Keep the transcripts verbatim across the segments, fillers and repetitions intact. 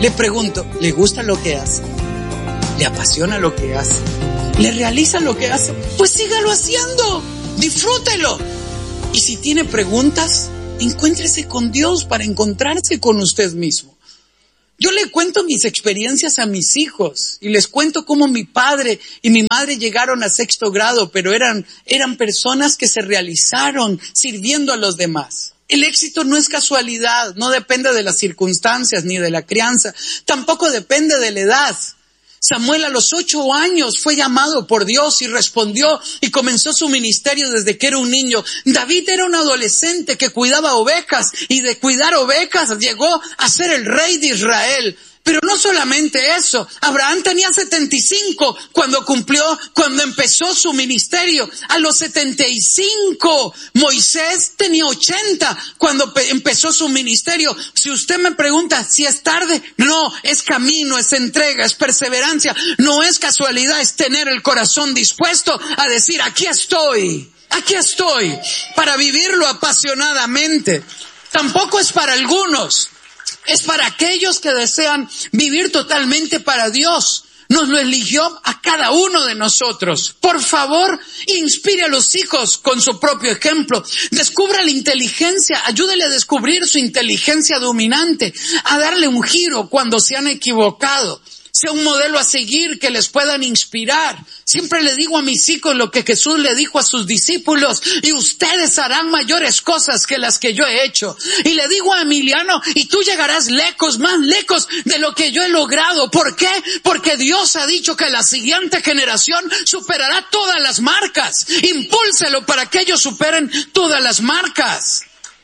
Le pregunto, ¿le gusta lo que hace? ¿Le apasiona lo que hace? ¿Le realiza lo que hace? Pues sígalo haciendo, disfrútelo. Y si tiene preguntas, encuéntrese con Dios para encontrarse con usted mismo. Yo le cuento mis experiencias a mis hijos y les cuento cómo mi padre y mi madre llegaron a sexto grado, pero eran, eran personas que se realizaron sirviendo a los demás. El éxito no es casualidad, no depende de las circunstancias ni de la crianza, tampoco depende de la edad. Samuel a los ocho años fue llamado por Dios y respondió y comenzó su ministerio desde que era un niño. David era un adolescente que cuidaba ovejas y de cuidar ovejas llegó a ser el rey de Israel. Pero no solamente eso, Abraham tenía setenta y cinco cuando cumplió, cuando empezó su ministerio. A los setenta y cinco, Moisés tenía ochenta cuando empezó su ministerio. Si usted me pregunta si es tarde, no, es camino, es entrega, es perseverancia. No es casualidad, es tener el corazón dispuesto a decir, aquí estoy, aquí estoy, para vivirlo apasionadamente. Tampoco es para algunos. Es para aquellos que desean vivir totalmente para Dios. Nos lo eligió a cada uno de nosotros. Por favor, inspire a los hijos con su propio ejemplo. Descubra la inteligencia, ayúdele a descubrir su inteligencia dominante, a darle un giro cuando se han equivocado. Sea un modelo a seguir que les puedan inspirar. Siempre le digo a mis hijos lo que Jesús le dijo a sus discípulos: y ustedes harán mayores cosas que las que yo he hecho. Y le digo a Emiliano: y tú llegarás lejos, más lejos de lo que yo he logrado. ¿Por qué? Porque Dios ha dicho que la siguiente generación superará todas las marcas. Impúlselo para que ellos superen todas las marcas.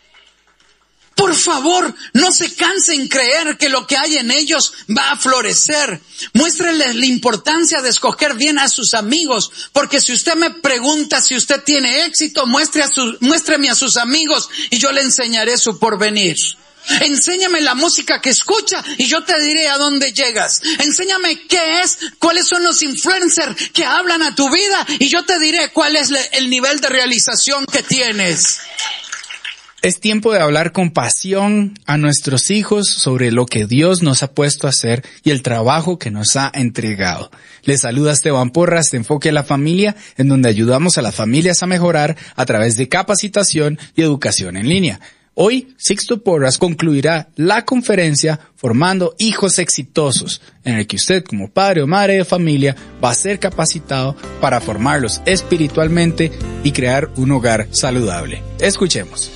Por favor, no se canse en creer que lo que hay en ellos va a florecer. Muéstrenles la importancia de escoger bien a sus amigos, porque si usted me pregunta si usted tiene éxito, muestre a su, muéstreme a sus amigos y yo le enseñaré su porvenir. Enséñame la música que escucha y yo te diré a dónde llegas. Enséñame qué es, cuáles son los influencers que hablan a tu vida y yo te diré cuál es el nivel de realización que tienes. Es tiempo de hablar con pasión a nuestros hijos sobre lo que Dios nos ha puesto a hacer y el trabajo que nos ha entregado. Les saluda Esteban Porras de Enfoque a la Familia, en donde ayudamos a las familias a mejorar a través de capacitación y educación en línea. Hoy, Sixto Porras concluirá la conferencia Formando Hijos Exitosos, en el que usted como padre o madre de familia va a ser capacitado para formarlos espiritualmente y crear un hogar saludable. Escuchemos.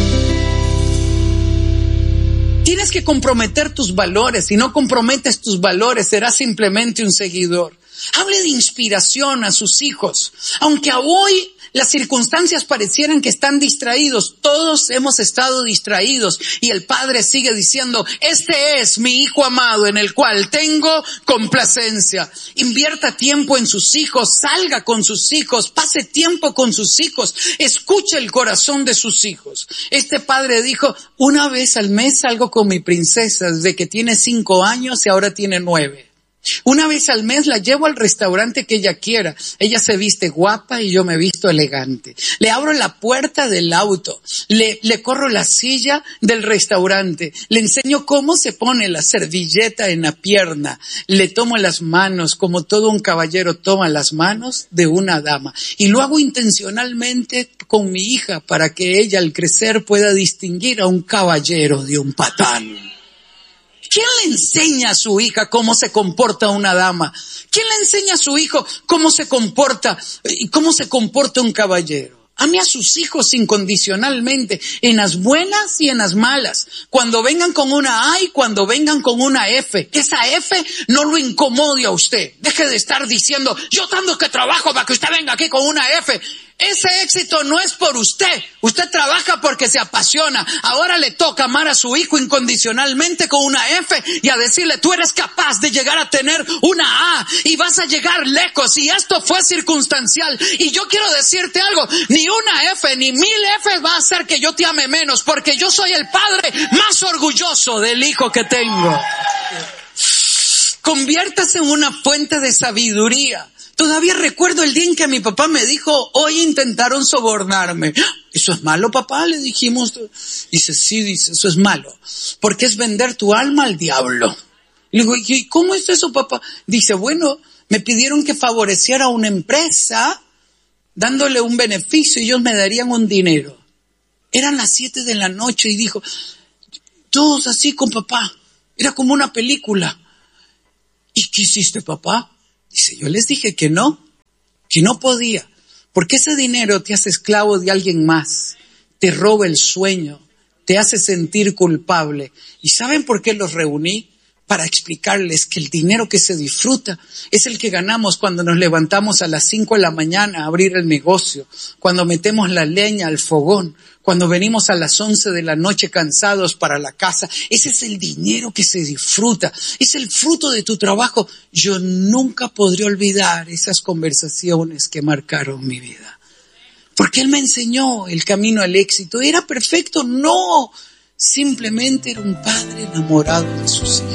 Tienes que comprometer tus valores. Si no comprometes tus valores, serás simplemente un seguidor. Hable de inspiración a sus hijos. Aunque hoy las circunstancias parecieran que están distraídos, todos hemos estado distraídos y el padre sigue diciendo: este es mi hijo amado en el cual tengo complacencia. Invierta tiempo en sus hijos, salga con sus hijos, pase tiempo con sus hijos, escuche el corazón de sus hijos. Este padre dijo: una vez al mes salgo con mi princesa desde que tiene cinco años y ahora tiene nueve. Una vez al mes la llevo al restaurante que ella quiera. Ella se viste guapa y yo me visto elegante. Le abro la puerta del auto, le, le corro la silla del restaurante, le enseño cómo se pone la servilleta en la pierna, le tomo las manos como todo un caballero toma las manos de una dama. Y lo hago intencionalmente con mi hija para que ella al crecer pueda distinguir a un caballero de un patán. ¿Quién le enseña a su hija cómo se comporta una dama? ¿Quién le enseña a su hijo cómo se comporta y cómo se comporta un caballero? Ame a sus hijos incondicionalmente, en las buenas y en las malas. Cuando vengan con una A y cuando vengan con una F. Que esa F no lo incomode a usted. Deje de estar diciendo: yo tanto que trabajo para que usted venga aquí con una F. Ese éxito no es por usted. Usted trabaja porque se apasiona. Ahora le toca amar a su hijo incondicionalmente con una F y a decirle: tú eres capaz de llegar a tener una A y vas a llegar lejos. Y esto fue circunstancial. Y yo quiero decirte algo: ni una F ni mil F va a hacer que yo te ame menos, porque yo soy el padre más orgulloso del hijo que tengo. Conviértase en una fuente de sabiduría. Todavía recuerdo el día en que mi papá me dijo: hoy intentaron sobornarme. ¿Eso es malo, papá? Le dijimos. Dice: sí, dice, eso es malo, porque es vender tu alma al diablo. Le digo, ¿y cómo es eso, papá? Dice, bueno, me pidieron que favoreciera a una empresa dándole un beneficio y ellos me darían un dinero. Eran las siete de la noche y dijo, todos así con papá. Era como una película. ¿Y qué hiciste, papá? Dice, yo les dije que no, que no podía. Porque ese dinero te hace esclavo de alguien más, te roba el sueño, te hace sentir culpable. ¿Y saben por qué los reuní? Para explicarles que el dinero que se disfruta es el que ganamos cuando nos levantamos a las cinco de la mañana a abrir el negocio, cuando metemos la leña al fogón, cuando venimos a las once de la noche cansados para la casa. Ese es el dinero que se disfruta, es el fruto de tu trabajo. Yo nunca podré olvidar esas conversaciones que marcaron mi vida, porque él me enseñó el camino al éxito. ¿Era perfecto? No, simplemente era un padre enamorado de sus hijos.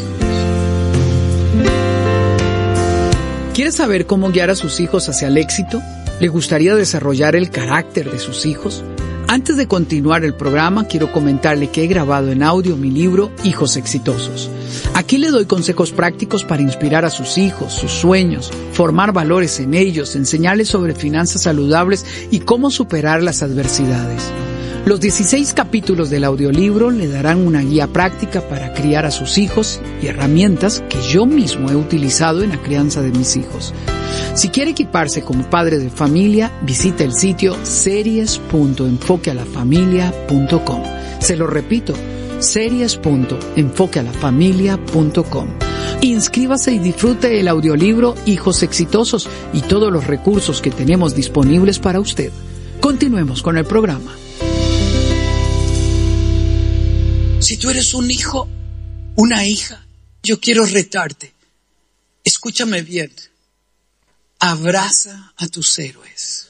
¿Quiere saber cómo guiar a sus hijos hacia el éxito? ¿Le gustaría desarrollar el carácter de sus hijos? Antes de continuar el programa, quiero comentarle que he grabado en audio mi libro Hijos Exitosos. Aquí le doy consejos prácticos para inspirar a sus hijos, sus sueños, formar valores en ellos, enseñarles sobre finanzas saludables y cómo superar las adversidades. Los dieciséis capítulos del audiolibro le darán una guía práctica para criar a sus hijos y herramientas que yo mismo he utilizado en la crianza de mis hijos. Si quiere equiparse como padre de familia, visita el sitio series punto enfoque a la familia punto com. Se lo repito, series punto enfoque a la familia punto com. Inscríbase y disfrute el audiolibro Hijos Exitosos y todos los recursos que tenemos disponibles para usted. Continuemos con el programa. Si tú eres un hijo, una hija, yo quiero retarte. Escúchame bien. Abraza a tus héroes.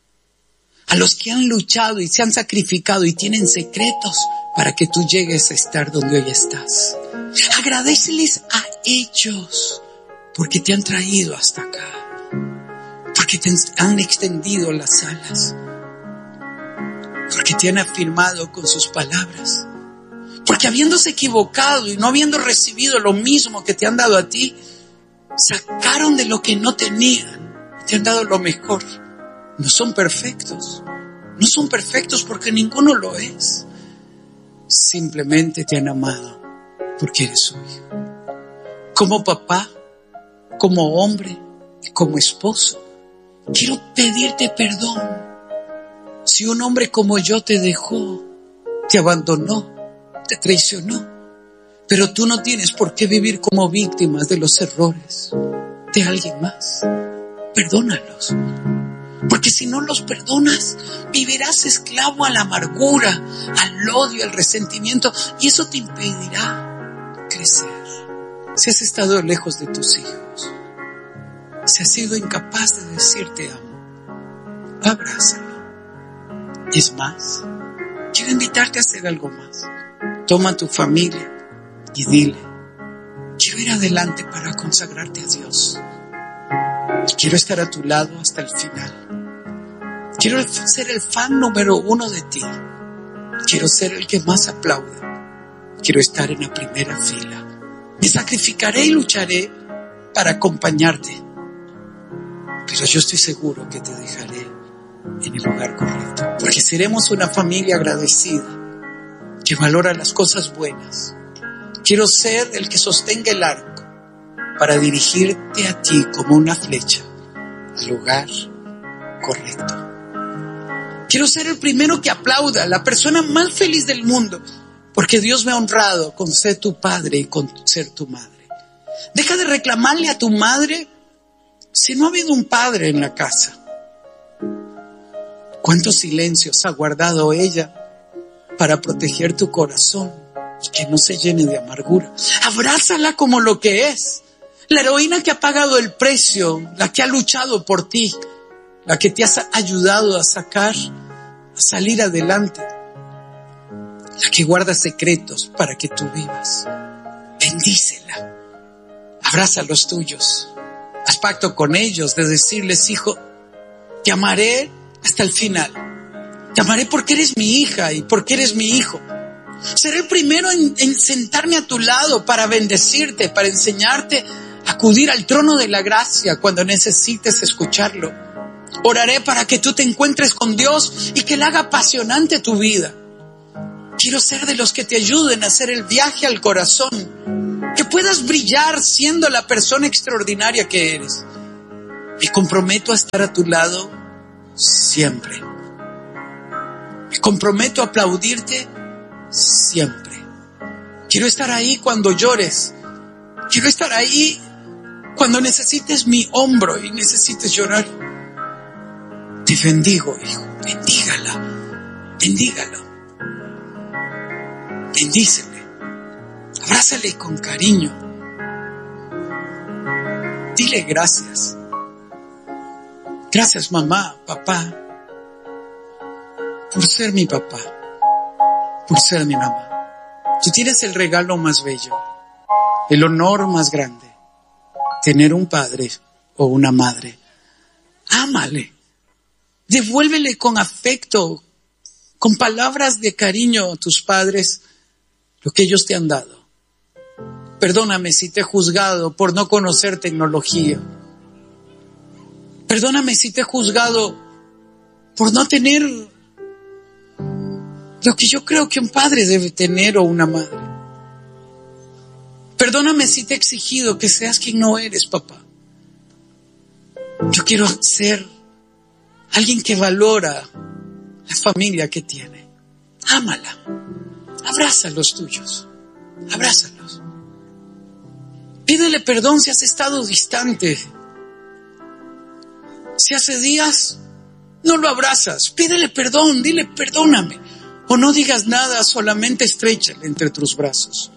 A los que han luchado y se han sacrificado y tienen secretos para que tú llegues a estar donde hoy estás. Agradéceles a ellos porque te han traído hasta acá. Porque te han extendido las alas. Porque te han afirmado con sus palabras. Porque habiéndose equivocado y no habiendo recibido lo mismo que te han dado a ti, sacaron de lo que no tenían y te han dado lo mejor. No son perfectos. No son perfectos porque ninguno lo es. Simplemente te han amado porque eres su hijo. Como papá, como hombre y como esposo, quiero pedirte perdón. Si un hombre como yo te dejó, te abandonó, te traicionó, pero tú no tienes por qué vivir como víctimas de los errores de alguien más. Perdónalos, porque si no los perdonas, vivirás esclavo a la amargura, al odio, al resentimiento, y eso te impedirá crecer. Si has estado lejos de tus hijos, si has sido incapaz de decir te amo, abrázalo. Y es más, quiero invitarte a hacer algo más. Toma a tu familia y dile, quiero ir adelante para consagrarte a Dios. Quiero estar a tu lado hasta el final. Quiero ser el fan número uno de ti. Quiero ser el que más aplaude. Quiero estar en la primera fila. Me sacrificaré y lucharé para acompañarte. Pero yo estoy seguro que te dejaré en el lugar correcto. Porque seremos una familia agradecida, que valora las cosas buenas. Quiero ser el que sostenga el arco para dirigirte a ti como una flecha al lugar correcto. Quiero ser el primero que aplauda, la persona más feliz del mundo, porque Dios me ha honrado con ser tu padre y con ser tu madre. Deja de reclamarle a tu madre si no ha habido un padre en la casa. ¿Cuántos silencios ha guardado ella para proteger tu corazón y que no se llene de amargura? Abrázala como lo que es. La heroína que ha pagado el precio, la que ha luchado por ti, la que te ha ayudado a sacar, a salir adelante, la que guarda secretos para que tú vivas. Bendícela. Abraza a los tuyos. Haz pacto con ellos de decirles, hijo, te amaré hasta el final. Te amaré porque eres mi hija y porque eres mi hijo. Seré el primero en, en sentarme a tu lado para bendecirte, para enseñarte a acudir al trono de la gracia cuando necesites escucharlo. Oraré para que tú te encuentres con Dios y que Él haga apasionante tu vida. Quiero ser de los que te ayuden a hacer el viaje al corazón, que puedas brillar siendo la persona extraordinaria que eres. Me comprometo a estar a tu lado siempre. Me comprometo a aplaudirte siempre. Quiero estar ahí cuando llores. Quiero estar ahí cuando necesites mi hombro y necesites llorar. Te bendigo, hijo. Bendígala. Bendígalo. Bendícele. Abrázale con cariño. Dile gracias. Gracias, mamá, papá, por ser mi papá, por ser mi mamá. Tú tienes el regalo más bello, el honor más grande, tener un padre o una madre. Ámale, devuélvele con afecto, con palabras de cariño a tus padres lo que ellos te han dado. Perdóname si te he juzgado por no conocer tecnología. Perdóname si te he juzgado por no tener lo que yo creo que un padre debe tener o una madre. Perdóname si te he exigido que seas quien no eres, papá. Yo quiero ser alguien que valora la familia que tiene. Ámala. Abraza a los tuyos. Abrázalos. Pídele perdón si has estado distante. Si hace días no lo abrazas, pídele perdón, dile perdóname. O no digas nada, solamente estréchale entre tus brazos.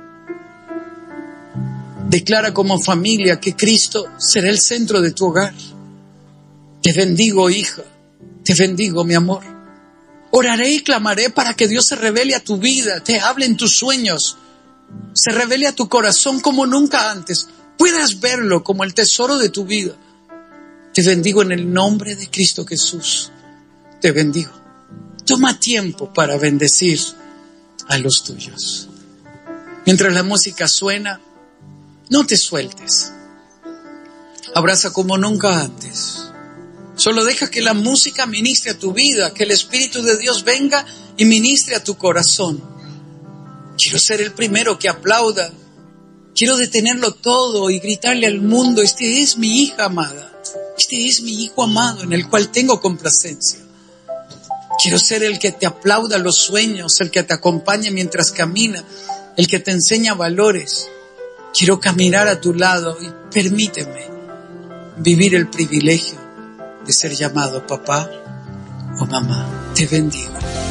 Declara como familia que Cristo será el centro de tu hogar. Te bendigo, hija. Te bendigo, mi amor. Oraré y clamaré para que Dios se revele a tu vida, te hable en tus sueños, se revele a tu corazón como nunca antes. Puedas verlo como el tesoro de tu vida. Te bendigo en el nombre de Cristo Jesús. Te bendigo. Toma tiempo para bendecir a los tuyos. Mientras la música suena, no te sueltes. Abraza como nunca antes. Solo deja que la música ministre a tu vida, que el Espíritu de Dios venga y ministre a tu corazón. Quiero ser el primero que aplauda. Quiero detenerlo todo y gritarle al mundo: este es mi hija amada. Este es mi hijo amado en el cual tengo complacencia. Quiero ser el que te aplauda los sueños, el que te acompañe mientras camina, el que te enseña valores. Quiero caminar a tu lado y permíteme vivir el privilegio de ser llamado papá o mamá. Te bendigo.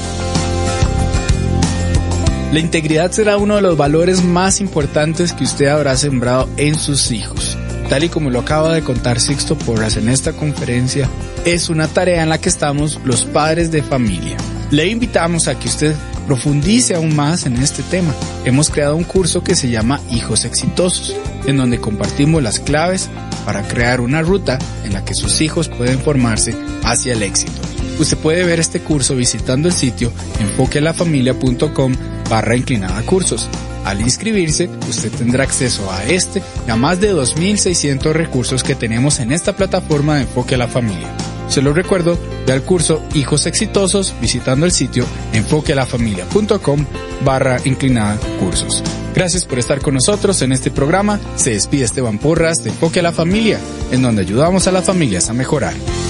La integridad será uno de los valores más importantes que usted habrá sembrado en sus hijos. Tal y como lo acaba de contar Sixto Porras en esta conferencia, es una tarea en la que estamos los padres de familia. Le invitamos a que usted profundice aún más en este tema. Hemos creado un curso que se llama Hijos Exitosos, en donde compartimos las claves para crear una ruta en la que sus hijos pueden formarse hacia el éxito. Usted puede ver este curso visitando el sitio enfoquealafamilia.com barra inclinada cursos. Al inscribirse, usted tendrá acceso a este y a más de dos mil seiscientos recursos que tenemos en esta plataforma de Enfoque a la Familia. Se lo recuerdo, ve al curso Hijos Exitosos visitando el sitio enfoquealafamilia.com barra inclinada cursos. Gracias por estar con nosotros en este programa. Se despide Esteban Porras de Enfoque a la Familia, en donde ayudamos a las familias a mejorar.